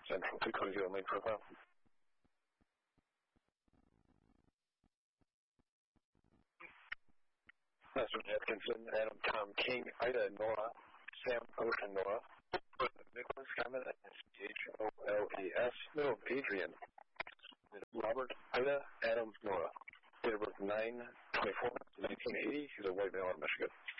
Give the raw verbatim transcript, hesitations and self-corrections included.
Central two twenty main profile. Master Atkinson, Adam, Tom, King, Ida, Nora, Sam, Ocean, Nora, Nicholas, Simon, S C H O L E S, no, Adrian, Robert, Ida, Adam, Nora. Date of birth nine twenty-four nineteen eighty. He's a white male in Michigan.